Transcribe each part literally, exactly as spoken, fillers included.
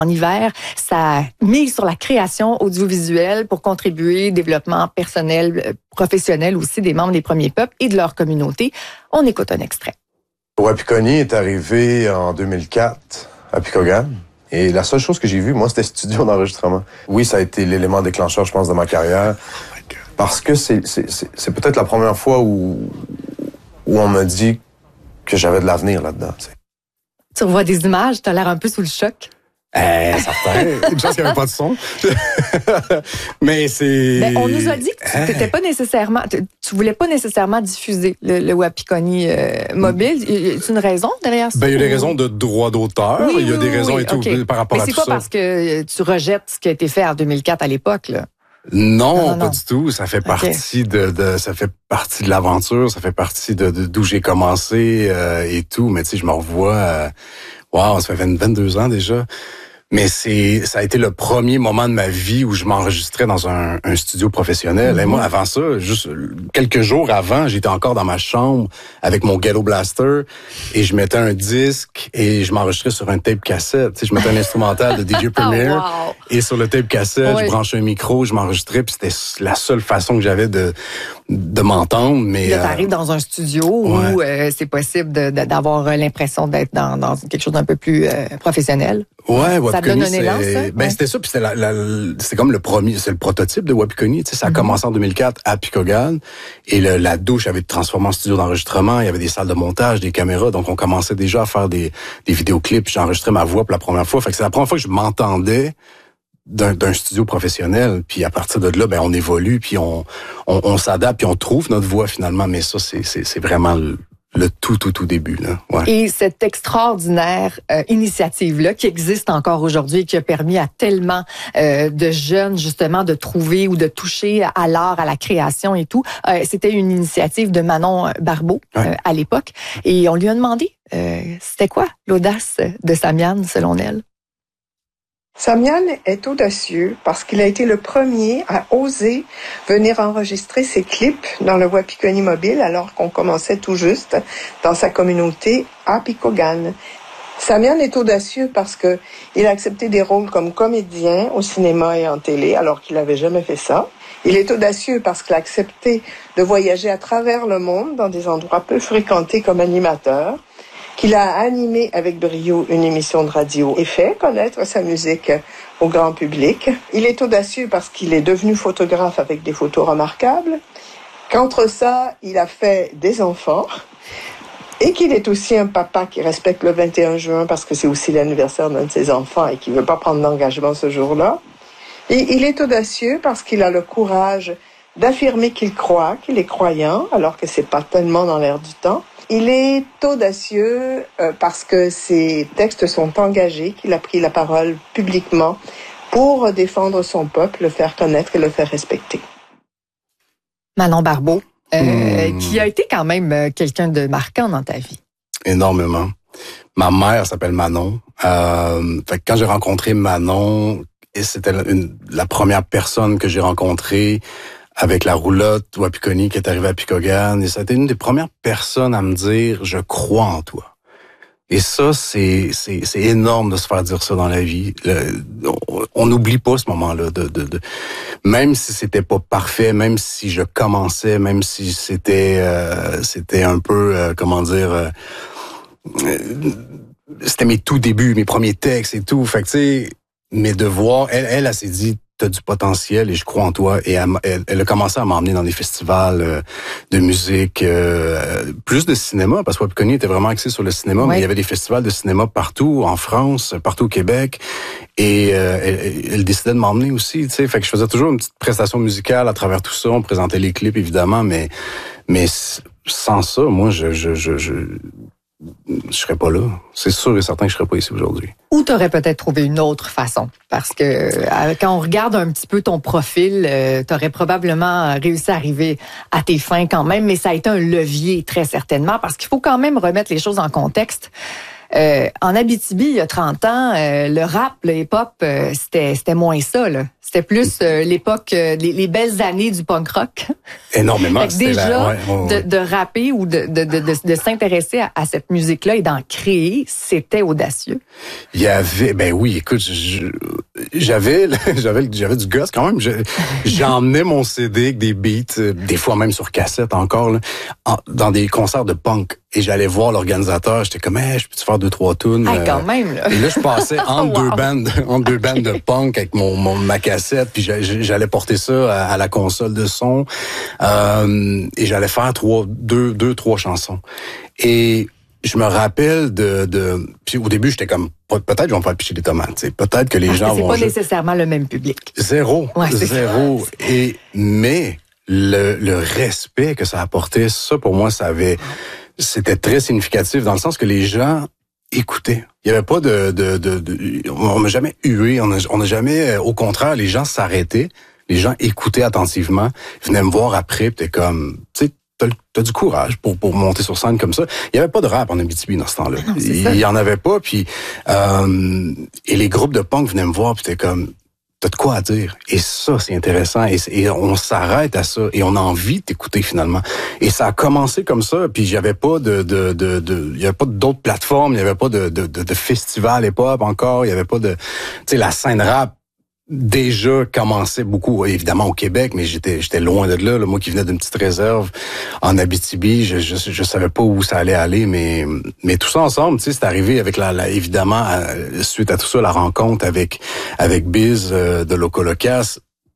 En hiver, ça mise sur la création audiovisuelle pour contribuer au développement personnel, professionnel aussi des membres des Premiers Peuples et de leur communauté. On écoute un extrait. Wapikoni est arrivé en deux mille quatre à Picogan. Et la seule chose que j'ai vue, moi, c'était studio d'enregistrement. Oui, ça a été l'élément déclencheur, je pense, de ma carrière. Parce que c'est, c'est, c'est, c'est peut-être la première fois où, où on m'a dit que j'avais de l'avenir là-dedans. T'sais. Tu revois des images, tu as l'air un peu sous le choc. Euh, certain. Une chance qu'il n'y avait pas de son. Mais c'est... Ben, on nous a dit que tu t'étais pas nécessairement, tu, tu voulais pas nécessairement diffuser le, le Wapikoni euh, mobile. Y a une raison derrière ça? Ben, il y a des raisons de droit d'auteur. Oui, il y a oui, des raisons oui, et tout okay. par rapport Mais à tout ça. c'est pas parce que tu rejettes ce qui a été fait en deux mille quatre à l'époque, là. Non, non, non, pas non. du tout. Ça fait okay. partie de, de, ça fait partie de l'aventure. Ça fait partie de, de d'où j'ai commencé euh, et tout. Mais tu sais, je me revois. Euh, wow, ça fait vingt-deux ans déjà. Mais c'est, ça a été le premier moment de ma vie où je m'enregistrais dans un, un studio professionnel. Mm-hmm. Et moi, avant ça, juste quelques jours avant, j'étais encore dans ma chambre avec mon Ghetto Blaster et je mettais un disque et je m'enregistrais sur un tape cassette. Tu sais, je mettais un instrumental de D J Premier oh, wow. et sur le tape cassette, oui. je branchais un micro, je m'enregistrais puis c'était la seule façon que j'avais de de m'entendre. Mais là, t'arrives euh, dans un studio ouais. où euh, c'est possible de, de, d'avoir l'impression d'être dans, dans quelque chose d'un peu plus euh, professionnel. Ouais, Wapikoni, ça donne un élan, ça? Ben, ouais. c'était ça, puis c'était la, la, c'était comme le premier, c'est le prototype de Wapikoni, tu sais, ça a mm-hmm. commencé en deux mille quatre à Picogan, et le, la douche avait été transformée en studio d'enregistrement, il y avait des salles de montage, des caméras, donc on commençait déjà à faire des, des vidéoclips, j'ai enregistré ma voix pour la première fois, fait que c'est la première fois que je m'entendais d'un, d'un studio professionnel, puis à partir de là, ben, on évolue, puis on, on, on s'adapte, puis on trouve notre voix finalement, mais ça, c'est, c'est, c'est vraiment le, Le tout, tout, tout début, là. Ouais. Et cette extraordinaire euh, initiative-là, qui existe encore aujourd'hui et qui a permis à tellement euh, de jeunes, justement, de trouver ou de toucher à l'art, à la création et tout, euh, c'était une initiative de Manon Barbeau ouais. euh, à l'époque. Et on lui a demandé, euh, c'était quoi l'audace de Samian, selon elle? Samian est audacieux parce qu'il a été le premier à oser venir enregistrer ses clips dans le Wapikoni mobile alors qu'on commençait tout juste dans sa communauté à Picogan. Samian est audacieux parce que il a accepté des rôles comme comédien au cinéma et en télé alors qu'il n'avait jamais fait ça. Il est audacieux parce qu'il a accepté de voyager à travers le monde dans des endroits peu fréquentés comme animateur, qu'il a animé avec brio une émission de radio et fait connaître sa musique au grand public. Il est audacieux parce qu'il est devenu photographe avec des photos remarquables, qu'entre ça, il a fait des enfants et qu'il est aussi un papa qui respecte le vingt et un juin parce que c'est aussi l'anniversaire d'un de ses enfants et qui ne veut pas prendre d'engagement ce jour-là. Et il est audacieux parce qu'il a le courage d'affirmer qu'il croit, qu'il est croyant, alors que c'est pas tellement dans l'air du temps. Il est audacieux euh, parce que ses textes sont engagés, qu'il a pris la parole publiquement pour défendre son peuple, le faire connaître et le faire respecter. Manon Barbeau, euh, mmh. qui a été quand même quelqu'un de marquant dans ta vie. Énormément. Ma mère s'appelle Manon. Euh, fait que quand j'ai rencontré Manon, et c'était une, la première personne que j'ai rencontrée avec la roulotte Wapikoni qui est arrivée à Picogan. Et ça a été une des premières personnes à me dire « Je crois en toi ». Et ça, c'est, c'est, c'est énorme de se faire dire ça dans la vie. Le, on n'oublie pas ce moment-là. De, de, de, même si c'était pas parfait, même si je commençais, même si c'était, euh, c'était un peu, euh, comment dire... Euh, euh, c'était mes tout débuts, mes premiers textes et tout. Fait que tu sais, mes devoirs, elle, elle, elle s'est dit... T'as du potentiel et je crois en toi. Et elle, elle, elle a commencé à m'emmener dans des festivals euh, de musique, euh, plus de cinéma, parce que Wapikoni était vraiment axé sur le cinéma, ouais. mais il y avait des festivals de cinéma partout, en France, partout au Québec. Et euh, elle, elle décidait de m'emmener aussi, tu sais. Fait que je faisais toujours une petite prestation musicale à travers tout ça. On présentait les clips, évidemment, mais mais sans ça, moi, je je je, je je serais pas là. C'est sûr et certain que je serais pas ici aujourd'hui. Ou t'aurais peut-être trouvé une autre façon. Parce que euh, quand on regarde un petit peu ton profil, euh, t'aurais probablement réussi à arriver à tes fins quand même, mais ça a été un levier très certainement, parce qu'il faut quand même remettre les choses en contexte. Euh, en Abitibi, il y a trente ans, euh, le rap, le hip-hop, euh, c'était, c'était moins ça, là. C'était plus euh, l'époque, euh, les, les belles années du punk rock. Énormément. Fait que déjà, la, ouais, ouais, ouais. De, de rapper ou de, de, de, de, de s'intéresser à, à cette musique-là et d'en créer, c'était audacieux. Il y avait, ben oui, écoute, je, j'avais, j'avais, j'avais du gosse quand même. Je, j'emmenais mon C D avec des beats, des fois même sur cassette encore, là, en, dans des concerts de punk. Et j'allais voir l'organisateur, j'étais comme, hey, je peux-tu faire deux, trois tunes? Hey, quand même, là. Et là, je passais entre wow. deux bandes, entre deux bandes de punk avec mon, mon ma cassette, puis j'allais porter ça à, à la console de son, euh, et j'allais faire trois, deux, deux, trois chansons. Et je me rappelle de, de, puis au début, j'étais comme, peut-être je vais me faire picher des tomates, t'sais. Peut-être que les Parce gens que c'est vont. pas juste... nécessairement le même public. Zéro, ouais, zéro. Et mais le, le respect que ça apportait, ça pour moi, ça avait, c'était très significatif dans le sens que les gens écoutaient. Il y avait pas de, de, de, de on n'a jamais hué, on n'a on a jamais, au contraire, les gens s'arrêtaient, les gens écoutaient attentivement, venaient me voir après, puis t'es comme, tu sais. T'as, t'as du courage pour pour monter sur scène comme ça. Il y avait pas de rap en Abitibi dans ce temps-là. Non, il y en avait pas. Puis euh, et les groupes de punk venaient me voir. Puis t'es comme, t'as de quoi à dire. Et ça, c'est intéressant. Et, et on s'arrête à ça. Et on a envie de t'écouter finalement. Et ça a commencé comme ça. Puis j'avais pas de de de, de il y avait pas d'autres plateformes. Il y avait pas de de de, de festival hip-hop encore. Il y avait pas de, tu sais, la scène rap déjà commençait beaucoup, évidemment au Québec, mais j'étais j'étais loin de là, là. Moi qui venais d'une petite réserve en Abitibi, je, je je savais pas où ça allait aller, mais mais tout ça ensemble, tu sais, c'est arrivé avec la, la évidemment euh, suite à tout ça la rencontre avec avec Biz euh, de Locolocas.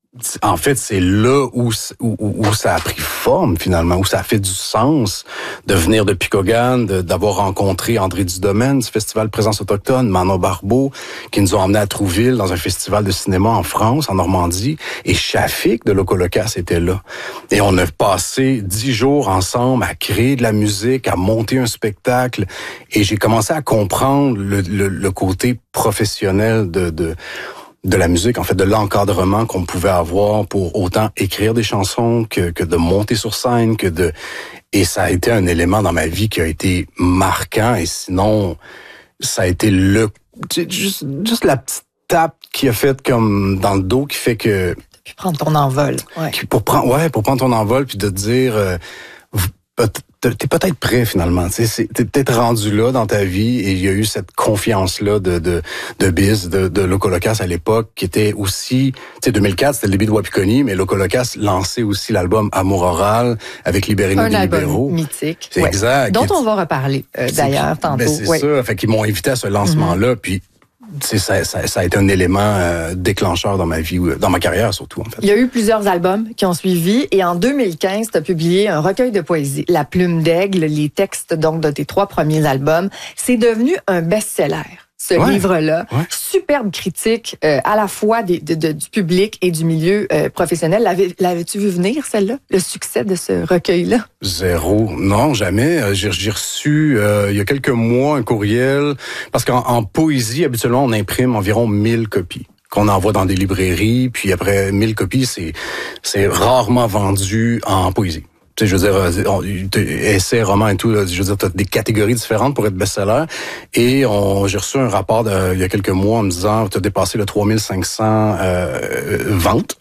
En fait, c'est là où, où où ça a pris forme finalement, où ça a fait du sens de venir de Picogan, de, d'avoir rencontré André Dudomaine du Festival Présence Autochtone, Manon Barbeau, qui nous ont emmenés à Trouville dans un festival de cinéma en France, en Normandie, et Shafik de Locolocas était là. Et on a passé dix jours ensemble à créer de la musique, à monter un spectacle, et j'ai commencé à comprendre le, le, le côté professionnel de, de de la musique, en fait, de l'encadrement qu'on pouvait avoir pour autant écrire des chansons que, que de monter sur scène, que de... Et ça a été un élément dans ma vie qui a été marquant, et sinon, ça a été le... Juste, juste la petite tape qui a fait comme dans le dos qui fait que... Puis prendre ton envol. Ouais. Pour prendre, ouais, pour prendre ton envol, puis de te dire... Euh, t'es peut-être prêt finalement, tu sais, t'es peut-être rendu là dans ta vie et il y a eu cette confiance-là de de de Biz, de, de Locolocas à l'époque, qui était aussi, tu sais, deux mille quatre, c'était le début de Wapikoni, mais Locolocas lançait aussi l'album Amour Oral avec Libérez-nous des libéraux. Un album mythique. C'est ouais. exact. Dont on va reparler euh, d'ailleurs tantôt. Ben c'est ouais. ça, fait qu'ils m'ont invité à ce lancement-là, mm-hmm. puis c'est ça, ça, ça a été un élément euh, déclencheur dans ma vie, dans ma carrière surtout, en fait. Il y a eu plusieurs albums qui ont suivi et en deux mille quinze, tu as publié un recueil de poésie, La Plume d'Aigle, les textes donc de tes trois premiers albums. C'est devenu un best-seller, ce ouais, livre-là. Ouais. Superbe critique euh, à la fois des, de, de, du public et du milieu euh, professionnel. L'avais, l'avais-tu vu venir, celle-là, le succès de ce recueil-là? Zéro. Non, jamais. J'ai, j'ai reçu, euh, il y a quelques mois, un courriel, parce qu'en en poésie, habituellement, on imprime environ mille copies qu'on envoie dans des librairies, puis après mille copies, c'est c'est rarement vendu en poésie. Tu sais, je veux dire, essais, romans et tout, là, je veux dire, t'as des catégories différentes pour être best-seller. Et on, j'ai reçu un rapport de, il y a quelques mois en me disant, t'as dépassé le trois mille cinq cents euh, ventes.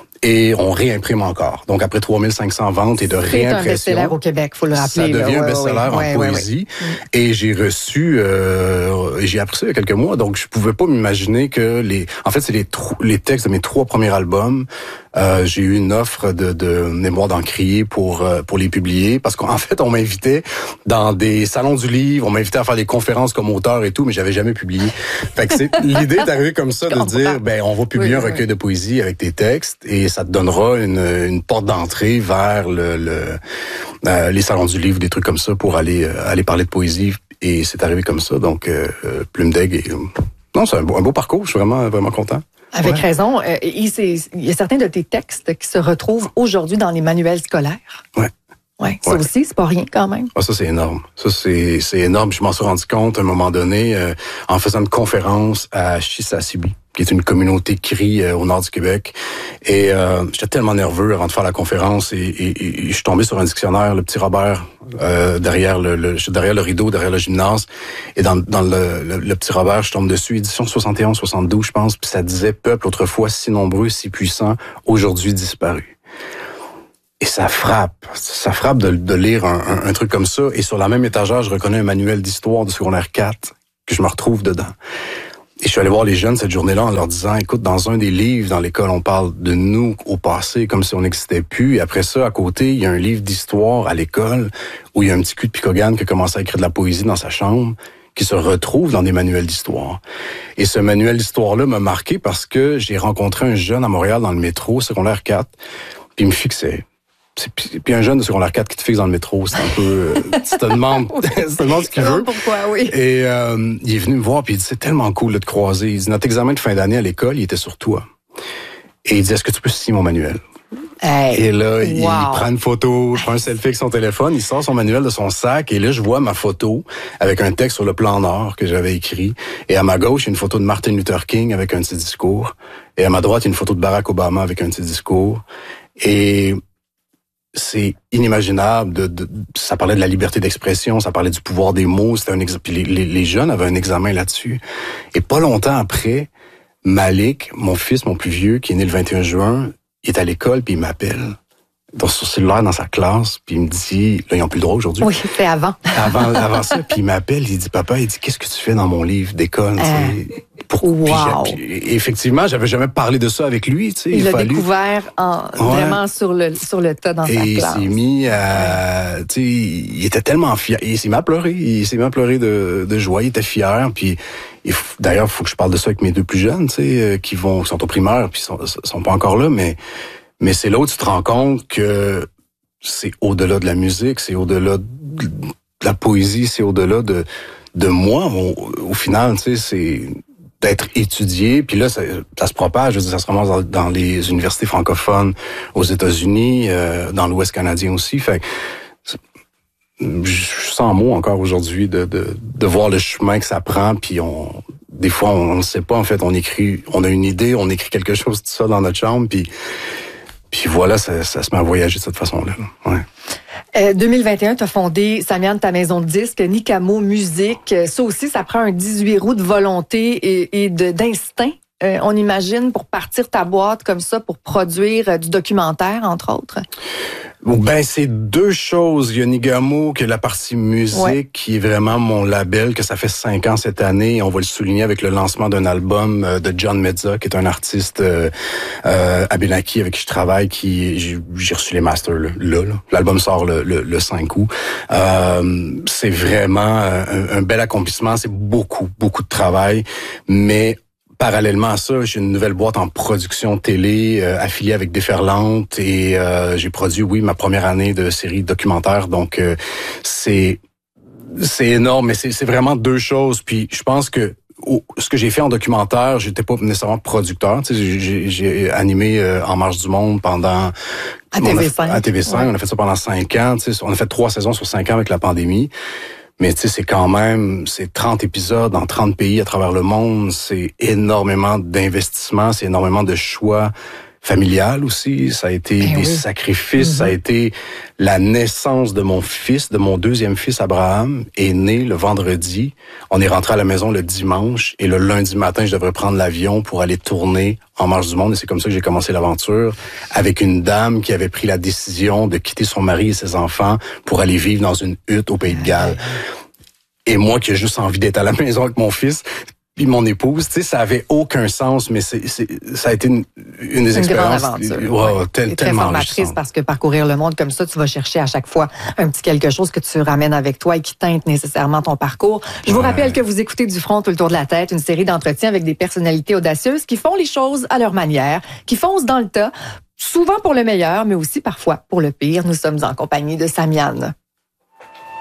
Et on réimprime encore. Donc, après trois mille cinq cents ventes et de c'est réimpression... C'est un best-seller au Québec, faut le rappeler. Ça devient là, un ouais, best-seller ouais, en ouais, poésie. Ouais, ouais. Et j'ai reçu... Euh, j'ai appris ça il y a quelques mois, donc je pouvais pas m'imaginer que les... En fait, c'est les, tro- les textes de mes trois premiers albums. Euh, j'ai eu une offre de, de mémoire d'encrier pour euh, pour les publier, parce qu'en fait, on m'invitait dans des salons du livre, on m'invitait à faire des conférences comme auteur et tout, mais j'avais jamais publié. Fait que c'est, l'idée est arrivée comme ça, de dire, ben on va publier oui, un recueil oui. de poésie avec tes textes, et ça te donnera une, une porte d'entrée vers le, le euh, les salons du livre, des trucs comme ça, pour aller euh, aller parler de poésie. Et c'est arrivé comme ça, donc euh, Plume d'Aigle. Et, euh, non, c'est un beau, un beau parcours, je suis vraiment vraiment content. Avec ouais. raison. Euh, il, il y a certains de tes textes qui se retrouvent aujourd'hui dans les manuels scolaires. Ouais. Ouais. Ça ouais. aussi, c'est pas rien quand même. Ah, ça, c'est énorme. Ça, c'est, c'est énorme. Je m'en suis rendu compte à un moment donné, euh, en faisant une conférence à Chisasibi, qui est une communauté cri euh, au nord du Québec. Et euh, j'étais tellement nerveux avant de faire la conférence et, et, et je suis tombé sur un dictionnaire, le petit Robert, euh, derrière le, le derrière le rideau, derrière le gymnase. Et dans, dans le, le, le petit Robert, je tombe dessus, édition soixante et onze soixante-douze, je pense, puis ça disait « Peuple autrefois si nombreux, si puissant, aujourd'hui disparu ». Et ça frappe, ça frappe de, de lire un, un, un truc comme ça. Et sur la même étagère, je reconnais un manuel d'histoire du secondaire quatre que je me retrouve dedans. Et je suis allé voir les jeunes cette journée-là en leur disant, écoute, dans un des livres dans l'école, on parle de nous au passé comme si on n'existait plus. Et après ça, à côté, il y a un livre d'histoire à l'école où il y a un petit cul de Picogane qui a commencé à écrire de la poésie dans sa chambre, qui se retrouve dans des manuels d'histoire. Et ce manuel d'histoire-là m'a marqué parce que j'ai rencontré un jeune à Montréal dans le métro, secondaire quatre, puis il me fixait. Puis un jeune de secondaire quatre qui te fixe dans le métro, c'est un peu... Euh, tu te demandes, oui. tu te demandes ce qu'il veut. Pourquoi, oui. Et euh, il est venu me voir, puis il dit, c'est tellement cool de te croiser. Il dit, notre examen de fin d'année à l'école, il était sur toi. Et il dit, est-ce que tu peux signer mon manuel? Hey, et là, wow. il prend une photo, il prend un selfie avec son téléphone, il sort son manuel de son sac, et là, je vois ma photo avec un texte sur le plan Nord que j'avais écrit. Et à ma gauche, il y a une photo de Martin Luther King avec un petit discours. Et à ma droite, il y a une photo de Barack Obama avec un petit discours. Et... c'est inimaginable. De, de, ça parlait de la liberté d'expression, ça parlait du pouvoir des mots. C'était un ex... Puis les, les, les jeunes avaient un examen là-dessus. Et pas longtemps après, Malik, mon fils, mon plus vieux, qui est né le vingt et un juin, il est à l'école, puis il m'appelle dans son cellulaire, dans sa classe, puis il me dit... Là, ils n'ont plus le droit aujourd'hui. Oui, c'est avant. avant. Avant ça, puis il m'appelle, il dit, papa, il dit, qu'est-ce que tu fais dans mon livre d'école? Euh, pour... wow. Puis, puis, effectivement, j'avais jamais parlé de ça avec lui. Il, il l'a fallu... découvert en, ouais. vraiment sur le, sur le tas dans et sa classe. Et il s'est mis à... Ouais. Tu sais, il était tellement fier. Il s'est mis à pleurer. Il s'est mis à pleurer de, de joie. Il était fier. Puis, d'ailleurs, il faut que je parle de ça avec mes deux plus jeunes, tu sais, qui vont, qui sont au primaire, puis sont, sont pas encore là, mais... Mais c'est là où tu te rends compte que c'est au-delà de la musique, c'est au-delà de la poésie, c'est au-delà de de moi. Au, au final, tu sais, c'est d'être étudié. Puis là, ça, ça se propage. Je veux dire, ça se ramasse dans, dans les universités francophones aux États-Unis, euh, dans l'Ouest canadien aussi. Fait je suis sans mots encore aujourd'hui de, de de voir le chemin que ça prend. Puis on, des fois, on ne sait pas. En fait, on écrit, on a une idée, on écrit quelque chose de ça dans notre chambre, puis Puis voilà, ça, ça se met à voyager de cette façon-là. Ouais. Euh, deux mille vingt et un, tu as fondé, Samian, ta maison de disques, Nicamo Musique. Ça aussi, ça prend un dix-huit roues de volonté et, et de, d'instinct, euh, on imagine, pour partir ta boîte comme ça, pour produire euh, du documentaire, entre autres. Ben, c'est deux choses. Il y a Nicamo, qui est la partie musique, ouais. qui est vraiment mon label, que ça fait cinq ans cette année. On va le souligner avec le lancement d'un album de John Mezza, qui est un artiste euh, euh, Abenaki avec qui je travaille, qui j'ai, j'ai reçu les masters là. là, là. L'album sort le, le, le cinq août. Euh, c'est vraiment un, un bel accomplissement. C'est beaucoup, beaucoup de travail, mais parallèlement à ça, j'ai une nouvelle boîte en production télé euh, affiliée avec Déferlante et euh, j'ai produit, oui, ma première année de série documentaire. Donc, euh, c'est c'est énorme, mais c'est, c'est vraiment deux choses. Puis, je pense que oh, ce que j'ai fait en documentaire, j'étais pas nécessairement producteur. Tu sais, j'ai, j'ai animé euh, En marche du monde pendant... À T V cinq. À T V cinq, ouais. On a fait ça pendant cinq ans. Tu sais, on a fait trois saisons sur cinq ans avec la pandémie. Mais tu sais, c'est quand même, c'est trente épisodes dans trente pays à travers le monde. C'est énormément d'investissement, c'est énormément de choix familial aussi. Ça a été ben des oui. sacrifices. Mm-hmm. Ça a été la naissance de mon fils, de mon deuxième fils, Abraham, est né le vendredi. On est rentré à la maison le dimanche et le lundi matin, je devrais prendre l'avion pour aller tourner En marche du monde. Et c'est comme ça que j'ai commencé l'aventure avec une dame qui avait pris la décision de quitter son mari et ses enfants pour aller vivre dans une hutte au Pays de Galles. Et moi qui ai juste envie d'être à la maison avec mon fils puis mon épouse, tu sais, ça avait aucun sens, mais c'est, c'est ça a été une, une des une expériences grande aventure, wow, ouais. tel, très formatrice parce que parcourir le monde comme ça, tu vas chercher à chaque fois un petit quelque chose que tu ramènes avec toi et qui teinte nécessairement ton parcours. Je vous ouais. rappelle que vous écoutez Du front tout le tour de la tête, une série d'entretiens avec des personnalités audacieuses qui font les choses à leur manière, qui foncent dans le tas, souvent pour le meilleur, mais aussi parfois pour le pire. Nous sommes en compagnie de Samian.